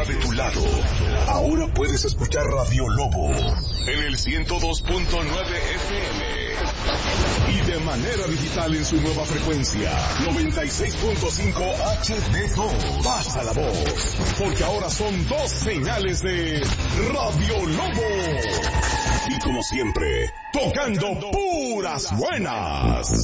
de tu lado. Ahora puedes escuchar Radio Lobo en el 102.9 FM. Y de manera digital en su nueva frecuencia, 96.5 HD2. Pasa la voz, porque ahora son 2 señales de Radio Lobo. Y como siempre, tocando puras buenas.